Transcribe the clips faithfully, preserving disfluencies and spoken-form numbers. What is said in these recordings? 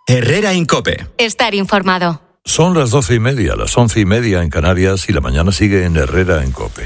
Herrera Incope. Estar informado. Son las doce y media, las once y media en Canarias y la mañana sigue en Herrera Incope.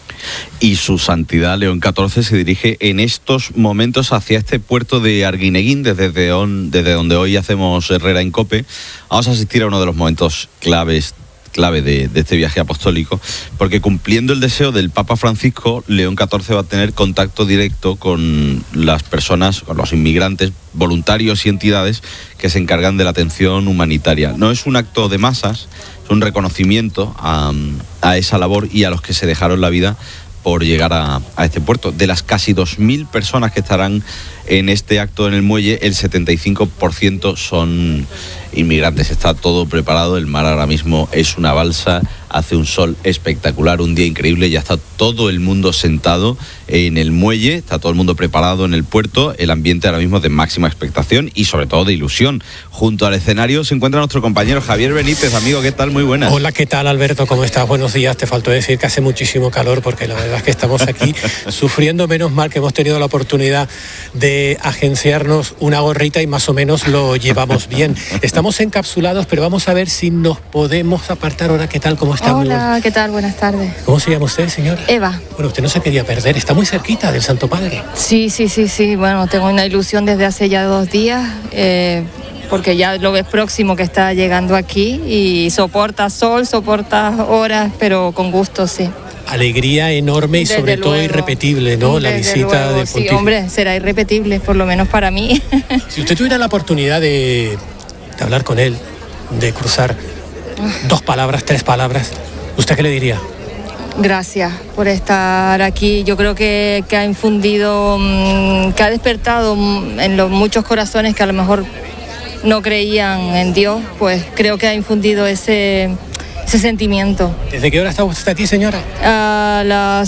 Y su santidad León catorce se dirige en estos momentos hacia este puerto de Arguineguín, desde, desde donde hoy hacemos Herrera Incope. Vamos a asistir a uno de los momentos claves clave de, de este viaje apostólico, porque cumpliendo el deseo del Papa Francisco, León catorce va a tener contacto directo con las personas, con los inmigrantes, voluntarios y entidades que se encargan de la atención humanitaria. No es un acto de masas, es un reconocimiento a, a esa labor y a los que se dejaron la vida por llegar a, a este puerto. De las casi dos mil personas que estarán en este acto en el muelle, el setenta y cinco por ciento son inmigrantes. Está todo preparado, el mar ahora mismo es una balsa, hace un sol espectacular, un día increíble, ya está todo el mundo sentado en el muelle, está todo el mundo preparado en el puerto, el ambiente ahora mismo es de máxima expectación y sobre todo de ilusión. Junto al escenario se encuentra nuestro compañero Javier Benítez. Amigo, ¿qué tal? Muy buenas. Hola, ¿qué tal, Alberto? ¿Cómo estás? Buenos días. Te faltó decir que hace muchísimo calor, porque la verdad es que estamos aquí sufriendo. Menos mal que hemos tenido la oportunidad de agenciarnos una gorrita y más o menos lo llevamos bien. Estamos encapsulados, pero vamos a ver si nos podemos apartar ahora. ¿Qué tal? ¿Cómo está? Hola, ¿qué tal? Buenas tardes. ¿Cómo se llama usted, señora? Eva. Bueno, usted no se quería perder, está muy cerquita del Santo Padre. Sí, sí, sí, sí. Bueno, tengo una ilusión desde hace ya dos días, eh, porque ya lo ves próximo que está llegando aquí y soporta sol, soporta horas, pero con gusto, sí. Alegría enorme y Desde sobre todo luego. irrepetible, ¿no? Desde la visita luego, del pontífice. Sí, hombre, será irrepetible, por lo menos para mí. Si usted tuviera la oportunidad de, de hablar con él, de cruzar dos palabras, tres palabras, ¿usted qué le diría? Gracias por estar aquí. Yo creo que, que ha infundido, mmm, que ha despertado mmm, en los muchos corazones que a lo mejor no creían en Dios, pues creo que ha infundido ese, ese sentimiento. ¿Desde qué hora está usted aquí, señora? A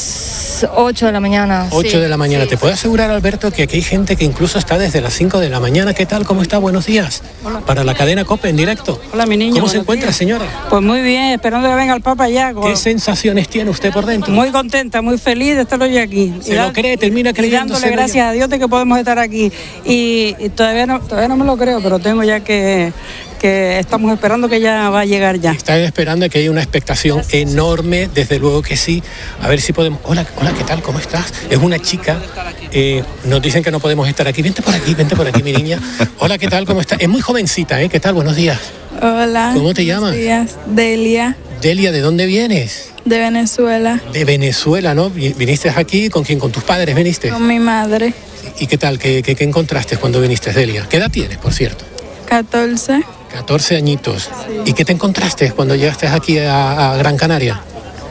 las ocho de la mañana. ocho sí, de la mañana. sí. ¿Te puedo asegurar, Alberto, que aquí hay gente que incluso está desde las cinco de la mañana? ¿Qué tal? ¿Cómo está? Buenos días. Hola. Para la cadena COPE en directo. Hola, mi niño. ¿Cómo se encuentra, días. señora? Pues muy bien, esperando que venga el Papa ya. ¿Qué sensaciones tiene usted por dentro? Muy contenta, muy feliz de estar hoy aquí. ¿Se lo cree? Termina Y creyéndose. dándole gracias a Dios de que podemos estar aquí. Y, y todavía no todavía no me lo creo, pero tengo ya que, que estamos esperando que ya va a llegar ya. Están esperando que haya una expectación enorme, desde luego que sí. A ver si podemos... Hola, hola, ¿qué tal? ¿Cómo estás? Es una chica. Eh, nos dicen que no podemos estar aquí. Vente por aquí, vente por aquí, mi niña. Hola, ¿qué tal? ¿Cómo estás? Es muy jovencita, ¿eh? ¿Qué tal? Buenos días. Hola. ¿Cómo te llamas? Buenos días. Delia, Delia, ¿de dónde vienes? de Venezuela, De Venezuela, ¿no? Vi- ¿Viniste aquí? ¿Con quién? ¿Con tus padres viniste? con mi madre, ¿Y qué tal? ¿Qué, qué, qué encontraste cuando viniste, Delia? ¿Qué edad tienes, por cierto? catorce. catorce añitos. ¿Y qué te encontraste cuando llegaste aquí a, a Gran Canaria?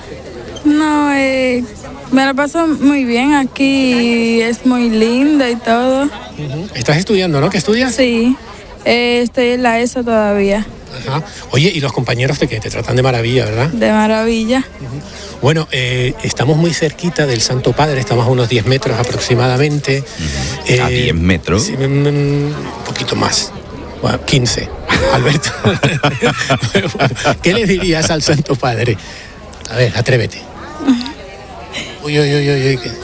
No, eh, me la paso muy bien aquí, es muy linda y todo. Uh-huh. Estás estudiando, ¿no? ¿Qué estudias? Sí, eh, estoy en la ESO todavía, Ajá. Oye, ¿y los compañeros te, qué? Te tratan de maravilla, ¿verdad? de maravilla. Bueno, eh, estamos muy cerquita del Santo Padre, estamos a unos diez metros aproximadamente. Uh-huh. ¿A diez metros? Sí, mm, un poquito más. Bueno, quince. Alberto, ¿qué le dirías al Santo Padre? A ver, atrévete. Uy, uy, uy, uy, uy. ¿qué?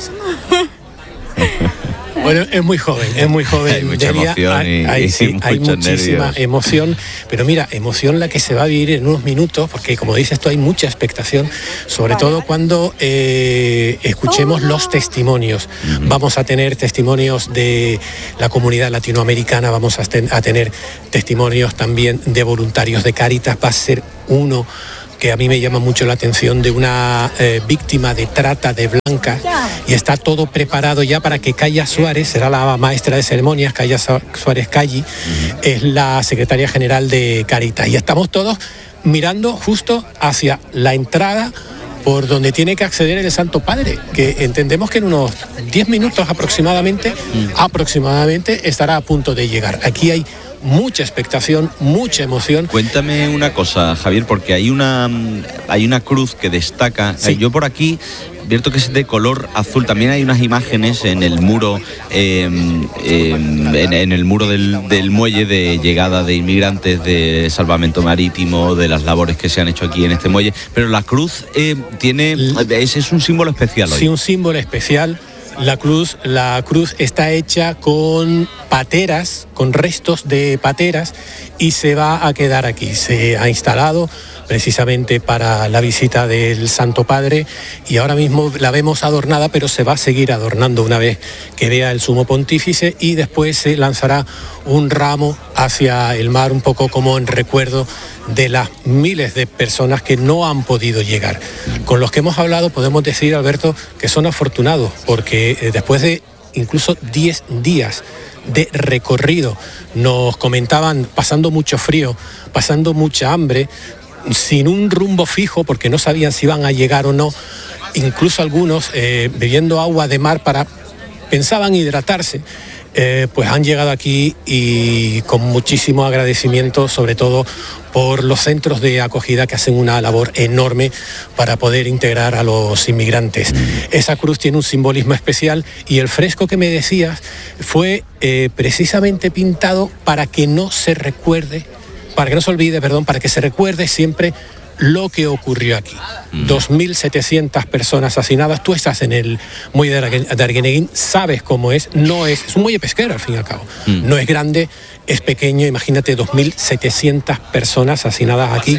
Bueno, es muy joven, es muy joven. Hay mucha Delia. emoción hay, y- hay- sí, y hay muchos muchísima nervios. emoción, pero mira, emoción la que se va a vivir en unos minutos, porque como dices tú, hay mucha expectación, sobre todo cuando eh, escuchemos los testimonios. Vamos a tener testimonios de la comunidad latinoamericana, vamos a, ten- a tener testimonios también de voluntarios de Cáritas, va a ser uno que a mí me llama mucho la atención, de una eh, víctima de trata de blancas, y está todo preparado ya para que Calla Suárez, será la maestra de ceremonias, Calla Su- Suárez Calli, uh-huh. es la secretaria general de Cáritas, y estamos todos mirando justo hacia la entrada por donde tiene que acceder el Santo Padre, que entendemos que en unos diez minutos aproximadamente, uh-huh. aproximadamente estará a punto de llegar. Aquí hay mucha expectación, mucha emoción. Cuéntame una cosa, Javier, porque hay una hay una cruz que destaca. Sí. Yo por aquí, vierto que es de color azul, también hay unas imágenes en el muro, eh, eh, en, en el muro del, del muelle de llegada de inmigrantes, de salvamento marítimo, de las labores que se han hecho aquí en este muelle. Pero la cruz eh, tiene, ese es un símbolo especial hoy. Sí, un símbolo especial. La cruz, la cruz está hecha con pateras, con restos de pateras, y se va a quedar aquí. Se ha instalado precisamente para la visita del Santo Padre, y ahora mismo la vemos adornada, pero se va a seguir adornando una vez que vea el Sumo Pontífice, y después se lanzará un ramo hacia el mar, un poco como en recuerdo de las miles de personas que no han podido llegar. Con los que hemos hablado podemos decir, Alberto, que son afortunados, porque eh, después de incluso diez días de recorrido, nos comentaban, pasando mucho frío, pasando mucha hambre, sin un rumbo fijo, porque no sabían si iban a llegar o no, incluso algunos eh, bebiendo agua de mar para, pensaban hidratarse, eh, pues han llegado aquí, y con muchísimo agradecimiento, sobre todo por los centros de acogida que hacen una labor enorme para poder integrar a los inmigrantes. Esa cruz tiene un simbolismo especial, y el fresco que me decías fue eh, precisamente pintado para que no se recuerde, para que no se olvide, perdón, para que se recuerde siempre lo que ocurrió aquí. Mm. dos mil setecientas personas asesinadas. Tú estás en el muelle de Arguineguín, sabes cómo es. No es, es un muelle pesquero, al fin y al cabo. Mm. No es grande, es pequeño. Imagínate, dos mil setecientas personas asesinadas aquí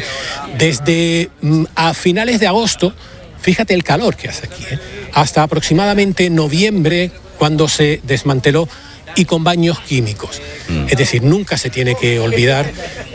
desde mm, a finales de agosto. Fíjate el calor que hace aquí, ¿eh? Hasta aproximadamente noviembre, cuando se desmanteló, y con baños químicos. Mm. Es decir, nunca se tiene que olvidar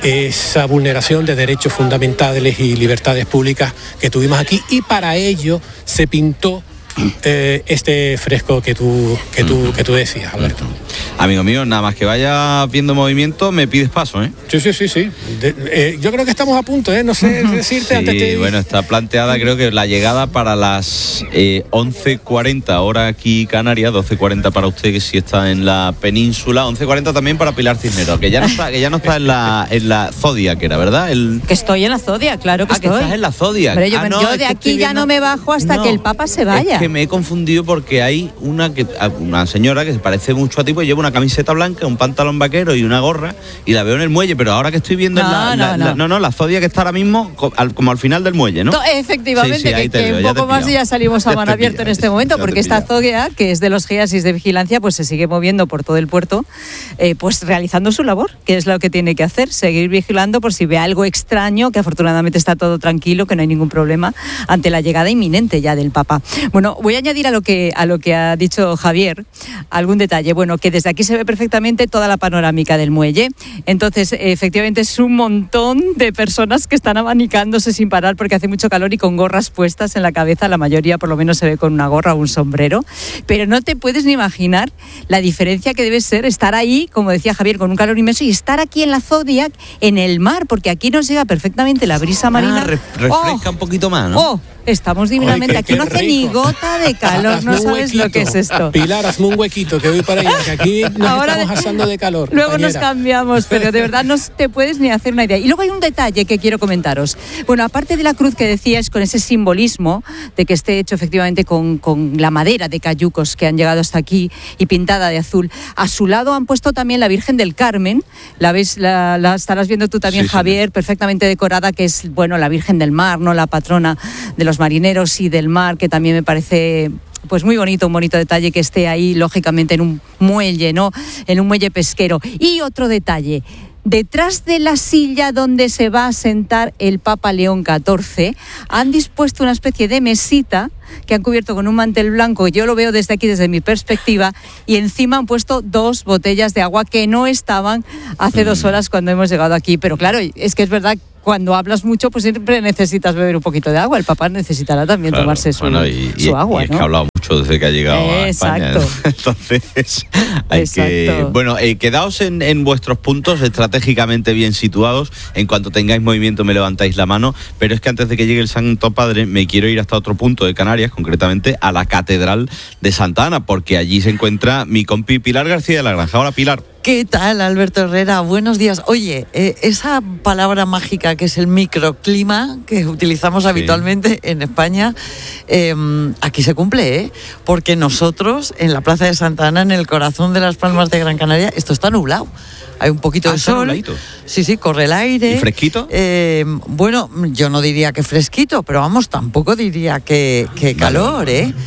esa vulneración de derechos fundamentales y libertades públicas que tuvimos aquí, y para ello se pintó eh, este fresco que tú, que tú, que tú decías, Alberto. Amigo mío, nada más que vaya viendo movimiento, me pides paso, ¿eh? Sí, sí, sí, sí. De, eh, yo creo que estamos a punto, ¿eh? No sé decirte sí, antes de... bueno, está planteada, creo que la llegada para las eh, once cuarenta, hora aquí Canarias, doce cuarenta para usted, que sí está en la península, once cuarenta también para Pilar Cisneros, que ya no está, que ya no está en la, en la Zodiac, que era, ¿verdad? El... Que estoy en la Zodiac, claro que ah, estoy. que estás en la Zodiac. Pero yo, ah, me, no, yo de aquí ya viendo... no me bajo hasta no, que el Papa se vaya. Es que me he confundido, porque hay una, que, una señora que se parece mucho a ti, pues lleva una camiseta blanca, un pantalón vaquero y una gorra, y la veo en el muelle, pero ahora que estoy viendo no, en la, no, la, no. La, no, no, la Zodiac que está ahora mismo al, como al final del muelle, ¿no? no efectivamente, sí, sí, que, que un poco más y ya salimos a mano abierta en este momento, porque esta Zodiac, que es de los Giasis de vigilancia, pues se sigue moviendo por todo el puerto, eh, pues realizando su labor, que es lo que tiene que hacer, seguir vigilando por si ve algo extraño, que afortunadamente está todo tranquilo, que no hay ningún problema ante la llegada inminente ya del Papa. Bueno, voy a añadir a lo que, a lo que ha dicho Javier algún detalle. Bueno, que desde aquí se ve perfectamente toda la panorámica del muelle. Entonces, efectivamente, es un montón de personas que están abanicándose sin parar porque hace mucho calor y con gorras puestas en la cabeza. La mayoría, por lo menos, se ve con una gorra o un sombrero. Pero no te puedes ni imaginar la diferencia que debe ser estar ahí, como decía Javier, con un calor inmenso, y estar aquí en la Zodiac, en el mar, porque aquí nos llega perfectamente la brisa marina. Ah, re- refresca oh, un poquito más, ¿no? Oh, estamos divinamente. Ay, qué, aquí no hace rico. Ni gota de calor, no sabes lo que es esto. Pilar, hazme un huequito que voy para allá, que aquí nos Ahora estamos asando de calor. Luego compañera. Nos cambiamos, pero de verdad no te puedes ni hacer una idea. Y luego hay un detalle que quiero comentaros. Bueno, aparte de la cruz que decías, con ese simbolismo de que esté hecho efectivamente con, con la madera de cayucos que han llegado hasta aquí y pintada de azul, a su lado han puesto también la Virgen del Carmen. La ves, la, la estarás viendo tú también, sí, Javier, sí. Perfectamente decorada, que es, bueno, la Virgen del Mar, ¿no? La patrona de los marineros y del mar, que también me parece pues muy bonito, un bonito detalle que esté ahí, lógicamente, en un muelle, ¿no? En un muelle pesquero. Y otro detalle, detrás de la silla donde se va a sentar el Papa León catorce, han dispuesto una especie de mesita que han cubierto con un mantel blanco, yo lo veo desde aquí, desde mi perspectiva, y encima han puesto dos botellas de agua que no estaban hace mm. dos horas cuando hemos llegado aquí. Pero claro, es que es verdad, cuando hablas mucho, pues siempre necesitas beber un poquito de agua. El Papa necesitará también claro, tomarse su, bueno, y, su agua, y es ¿no? que ha hablado mucho desde que ha llegado eh, a España. Exacto. Entonces, hay exacto. que... Bueno, eh, quedaos en, en vuestros puntos estratégicamente bien situados. En cuanto tengáis movimiento me levantáis la mano. Pero es que antes de que llegue el Santo Padre, me quiero ir hasta otro punto de Canarias, concretamente a la Catedral de Santa Ana, porque allí se encuentra mi compi Pilar García de la Granja. Hola, Pilar. ¿Qué tal, Alberto Herrera? Buenos días. Oye, eh, esa palabra mágica que es el microclima, que utilizamos sí. habitualmente en España, eh, aquí se cumple, ¿eh? Porque nosotros, en la Plaza de Santa Ana, en el corazón de las Palmas de Gran Canaria, esto está nublado. Hay un poquito ah, de sol. Nubladito. Sí, sí, corre el aire. ¿Y fresquito? Eh, bueno, yo no diría que fresquito, pero vamos, tampoco diría que, que calor, ¿eh?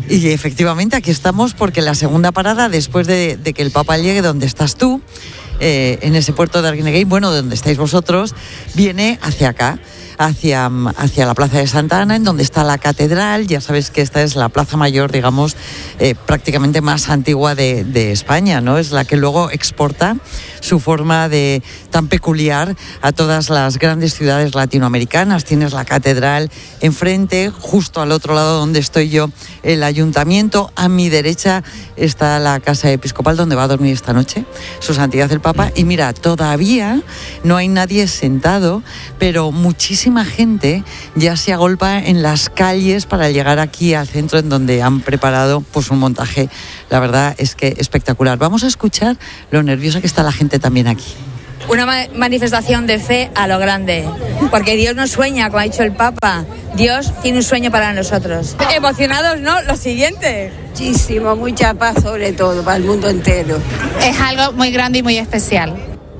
Y efectivamente aquí estamos porque la segunda parada, después de, de que el Papa llegue donde estás tú, eh, en ese puerto de Arguineguín, bueno, donde estáis vosotros, viene hacia acá, hacia, hacia la Plaza de Santa Ana, en donde está la catedral. Ya sabes que esta es la plaza mayor, digamos, eh, prácticamente más antigua de, de España, ¿no? Es la que luego exporta su forma de tan peculiar a todas las grandes ciudades latinoamericanas. Tienes la catedral enfrente, justo al otro lado donde estoy yo, el ayuntamiento. A mi derecha está la casa episcopal donde va a dormir esta noche Su Santidad el Papa. Y mira, todavía no hay nadie sentado, pero muchísima gente ya se agolpa en las calles para llegar aquí al centro, en donde han preparado pues un montaje, la verdad es que espectacular. Vamos a escuchar lo nerviosa que está la gente también aquí. Una ma- manifestación de fe a lo grande, porque Dios no sueña, como ha dicho el Papa. Dios tiene un sueño para nosotros. Emocionados, ¿no? Lo siguiente. Muchísimo, mucha paz sobre todo, para el mundo entero. Es algo muy grande y muy especial.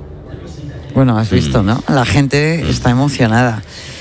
Bueno, has visto, ¿no? La gente está emocionada.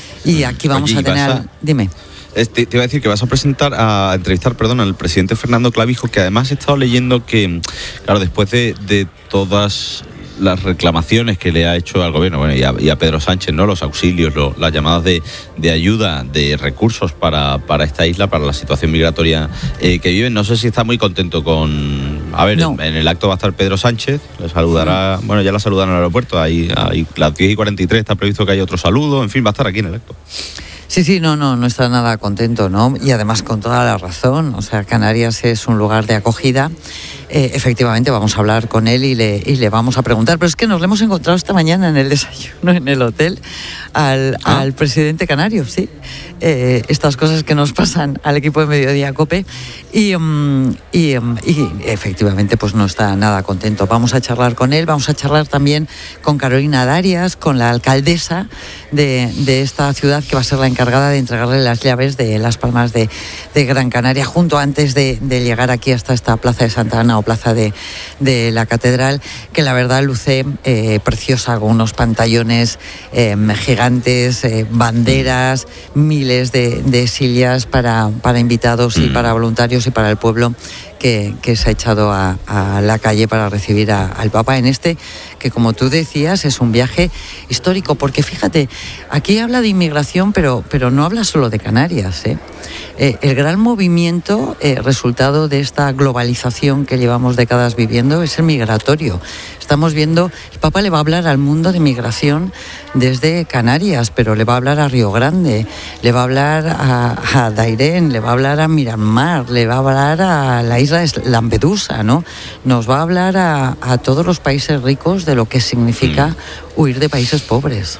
Y aquí vamos Oye, a tener... a... Al... Dime. Este, te iba a decir que vas a presentar, a entrevistar, perdón, al presidente Fernando Clavijo, que además he estado leyendo que, claro, después de, de todas las reclamaciones que le ha hecho al gobierno, bueno, y a, y a Pedro Sánchez, ¿no? Los auxilios, lo, las llamadas de, de ayuda, de recursos para, para esta isla, para la situación migratoria eh, que viven. No sé si está muy contento con... A ver, no. en, en el acto va a estar Pedro Sánchez, le saludará, sí. Bueno, ya la saludan en el aeropuerto, ahí, ahí las diez y cuarenta y tres está previsto que haya otro saludo, en fin, va a estar aquí en el acto. Sí, sí, no, no, no está nada contento, ¿no? Y además con toda la razón, o sea, Canarias es un lugar de acogida. Eh, efectivamente, vamos a hablar con él y le, y le vamos a preguntar, pero es que nos lo hemos encontrado esta mañana en el desayuno, en el hotel, al, ¿Ah? al presidente canario, sí. Eh, estas cosas que nos pasan al equipo de Mediodía COPE y, um, y, um, y efectivamente pues no está nada contento. Vamos a charlar con él, vamos a charlar también con Carolina Darias, con la alcaldesa de, de esta ciudad, que va a ser la encargada de entregarle las llaves de Las Palmas de, de Gran Canaria, junto antes de, de llegar aquí hasta esta Plaza de Santa Ana o Plaza de, de la Catedral, que la verdad luce eh, preciosa, con unos pantallones eh, gigantes, eh, banderas, miles de, de sillas para, para invitados y para voluntarios y para el pueblo que, que se ha echado a, a la calle para recibir a, al Papa en este, que como tú decías, es un viaje histórico, porque fíjate, aquí habla de inmigración, pero, pero no habla solo de Canarias, ¿eh? Eh, el gran movimiento, eh, resultado de esta globalización que llevamos décadas viviendo, es el migratorio. Estamos viendo, el Papa le va a hablar al mundo de migración desde Canarias, pero le va a hablar a Río Grande, le va a hablar a, a Dairén, le va a hablar a Myanmar, le va a hablar a la isla de Lampedusa, ¿no? Nos va a hablar a, a todos los países ricos de lo que significa mm. huir de países pobres.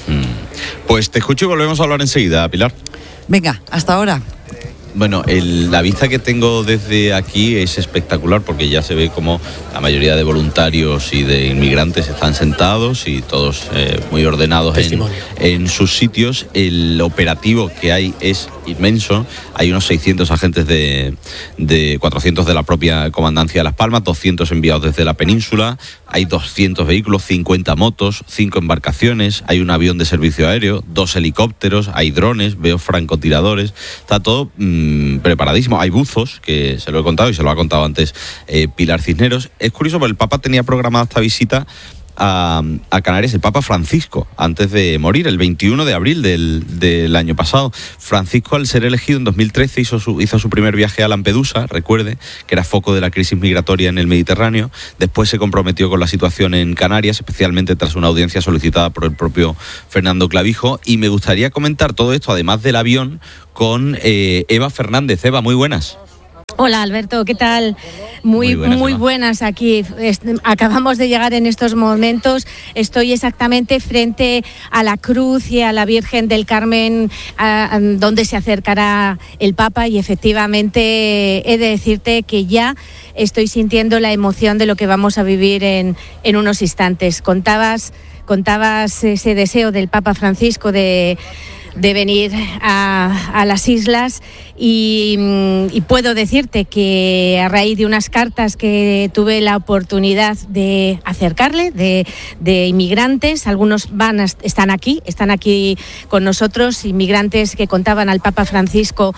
Mm. Pues te escucho y volvemos a hablar enseguida, Pilar. Venga, hasta ahora. Bueno, el, la vista que tengo desde aquí es espectacular, porque ya se ve como la mayoría de voluntarios y de inmigrantes están sentados y todos eh, muy ordenados en, en sus sitios. El operativo que hay es inmenso. Hay unos seiscientos agentes de, de cuatrocientos de la propia Comandancia de Las Palmas, doscientos enviados desde la península. Hay doscientos vehículos, cincuenta motos, cinco embarcaciones, hay un avión de servicio aéreo, dos helicópteros, hay drones, veo francotiradores. Está todo mmm, preparadísimo. Hay buzos, que se lo he contado y se lo ha contado antes eh, Pilar Cisneros. Es curioso, porque el Papa tenía programada esta visita A, a Canarias, el Papa Francisco, antes de morir, el veintiuno de abril del, del año pasado. Francisco, al ser elegido en dos mil trece, hizo su, hizo su primer viaje a Lampedusa, recuerde, que era foco de la crisis migratoria en el Mediterráneo. Después se comprometió con la situación en Canarias, especialmente tras una audiencia solicitada por el propio Fernando Clavijo. Y me gustaría comentar todo esto, además del avión, con eh, Eva Fernández. Eva, muy buenas. Hola Alberto, ¿qué tal? Muy, muy buenas, muy buenas aquí. Acabamos de llegar en estos momentos. Estoy exactamente frente a la cruz y a la Virgen del Carmen, a, a, donde se acercará el Papa, y efectivamente he de decirte que ya estoy sintiendo la emoción de lo que vamos a vivir en, en unos instantes. Contabas, contabas ese deseo del Papa Francisco de de venir a, a las islas y, y puedo decirte que a raíz de unas cartas que tuve la oportunidad de acercarle, de, de inmigrantes, algunos van a, están aquí, están aquí con nosotros, inmigrantes que contaban al Papa Francisco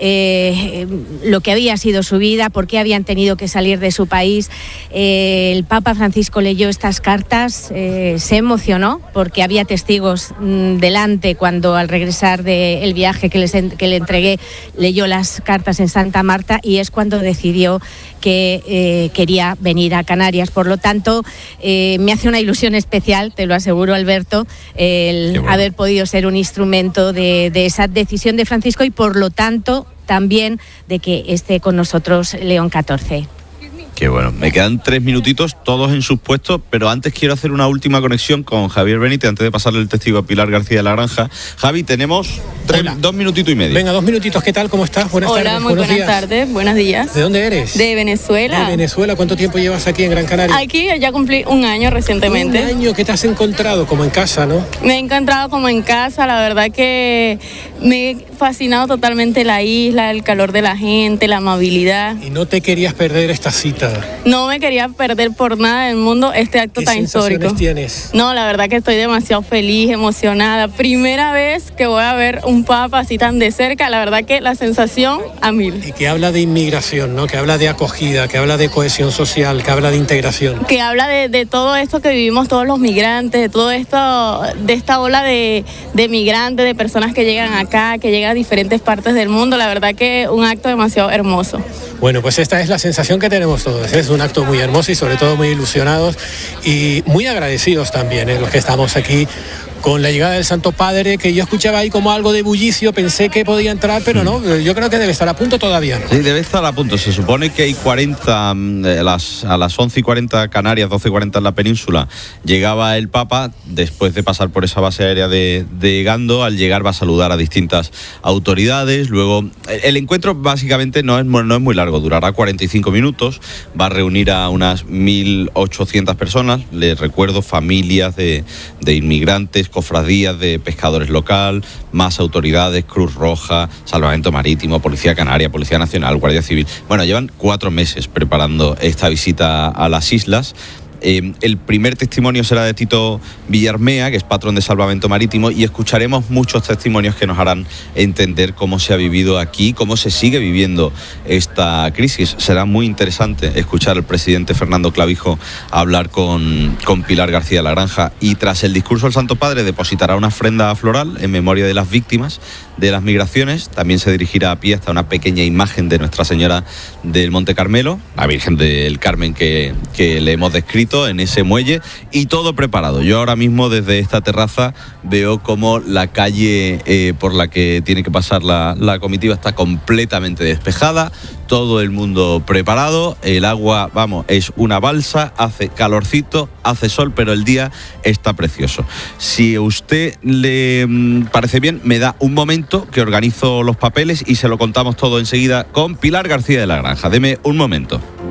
eh, lo que había sido su vida, por qué habían tenido que salir de su país. Eh, el Papa Francisco leyó estas cartas, eh, se emocionó porque había testigos mmm, delante cuando al regresar del viaje que, les, que le entregué leyó las cartas en Santa Marta y es cuando decidió que eh, quería venir a Canarias. Por lo tanto, eh, me hace una ilusión especial, te lo aseguro, Alberto, el bueno. haber podido ser un instrumento de, de esa decisión de Francisco y por lo tanto también de que esté con nosotros León catorce. Qué bueno, me quedan tres minutitos, todos en sus puestos, pero antes quiero hacer una última conexión con Javier Benítez, antes de pasarle el testigo a Pilar García de la Granja. Javi, tenemos tres, dos minutitos y medio. Venga, dos minutitos, ¿qué tal? ¿Cómo estás? Buenas Hola, tardes. muy buenos buenas días. tardes, buenos días. ¿De dónde eres? De Venezuela. De Venezuela, ¿cuánto tiempo llevas aquí en Gran Canaria? Aquí ya cumplí un año recientemente. Un año, ¿qué te has encontrado? Como en casa, ¿no? Me he encontrado como en casa, la verdad que me he fascinado totalmente la isla, el calor de la gente, la amabilidad. ¿Y no te querías perder esta cita? No me quería perder por nada del mundo este acto tan histórico. ¿Qué sensaciones tienes? No, la verdad que estoy demasiado feliz, emocionada. Primera vez que voy a ver un papa así tan de cerca, la verdad que la sensación a mil. Y que habla de inmigración, ¿no? Que habla de acogida, que habla de cohesión social, que habla de integración. Que habla de, de todo esto que vivimos todos los migrantes, de todo esto, de esta ola de, de migrantes, de personas que llegan acá, que llegan a diferentes partes del mundo. La verdad que un acto demasiado hermoso. Bueno, pues esta es la sensación que tenemos todos. Es un acto muy hermoso y sobre todo muy ilusionados y muy agradecidos también, ¿eh? Los que estamos aquí con la llegada del Santo Padre, que yo escuchaba ahí como algo de bullicio, pensé que podía entrar, pero no, yo creo que debe estar a punto todavía, ¿no? Sí, debe estar a punto. Se supone que hay cuarenta, a las, a las once y cuarenta Canarias, doce y cuarenta en la península, llegaba el Papa, después de pasar por esa base aérea de, de Gando, al llegar va a saludar a distintas autoridades, luego el encuentro básicamente no es, no es muy largo, durará cuarenta y cinco minutos, va a reunir a unas mil ochocientas personas, les recuerdo, familias de, de inmigrantes, cofradías de pescadores local, más autoridades, Cruz Roja, Salvamento Marítimo, Policía Canaria, Policía Nacional, Guardia Civil. Bueno, llevan cuatro meses preparando esta visita a las islas. Eh, el primer testimonio será de Tito Villarmea, que es patrón de Salvamento Marítimo, y escucharemos muchos testimonios que nos harán entender cómo se ha vivido aquí, cómo se sigue viviendo esta crisis. Será muy interesante escuchar al presidente Fernando Clavijo hablar con, con Pilar García de la Granja, y tras el discurso del Santo Padre depositará una ofrenda floral en memoria de las víctimas de las migraciones. También se dirigirá a pie hasta una pequeña imagen de Nuestra Señora del Monte Carmelo, la Virgen del Carmen que, que le hemos descrito en ese muelle, y todo preparado. Yo ahora mismo desde esta terraza veo como la calle eh, por la que tiene que pasar la, la comitiva está completamente despejada, todo el mundo preparado, el agua, vamos, es una balsa, hace calorcito, hace sol, pero el día está precioso. Si a usted le mmm, parece bien, me da un momento que organizo los papeles y se lo contamos todo enseguida con Pilar García de la Granja. Deme un momento.